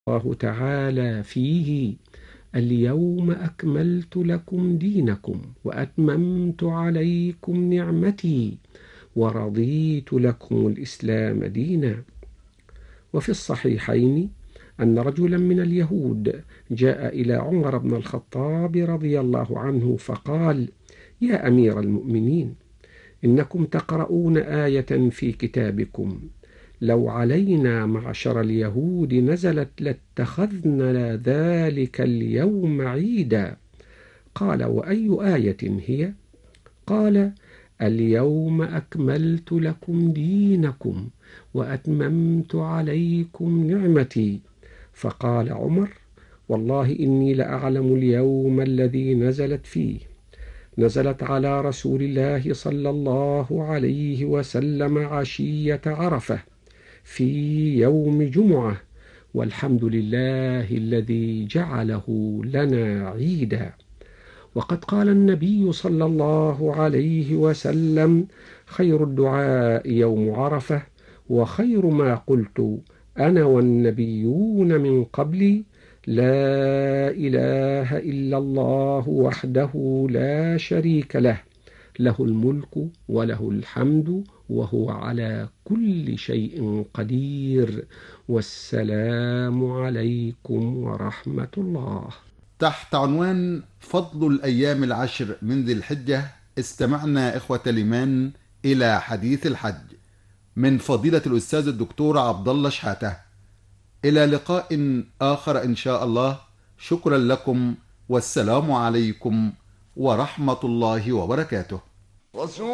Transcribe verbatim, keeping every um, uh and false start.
الله تعالى فيه: اليوم أكملت لكم دينكم وأتممت عليكم نعمتي ورضيت لكم الإسلام دينا. وفي الصحيحين أن رجلا من اليهود جاء إلى عمر بن الخطاب رضي الله عنه فقال: يا أمير المؤمنين، إنكم تقرؤون آية في كتابكم: لو علينا معشر اليهود نزلت لاتخذنا ذلك اليوم عيدا. قال: وأي آية هي؟ قال: اليوم أكملت لكم دينكم وأتممت عليكم نعمتي. فقال عمر: والله إني لأعلم اليوم الذي نزلت فيه. نزلت على رسول الله صلى الله عليه وسلم عشية عرفة في يوم جمعة، والحمد لله الذي جعله لنا عيدا. وقد قال النبي صلى الله عليه وسلم: خير الدعاء يوم عرفة، وخير ما قلت أنا والنبيون من قبلي: لا إله إلا الله وحده لا شريك له، له الملك وله الحمد وهو على كل شيء قدير، والسلام عليكم ورحمة الله. تحت عنوان فضل الأيام العشر من ذي الحجة، استمعنا إخوة الإيمان إلى حديث الحج من فضيلة الأستاذ الدكتور عبد الله شحاتة. إلى لقاء آخر إن شاء الله. شكرا لكم، والسلام عليكم ورحمة الله وبركاته.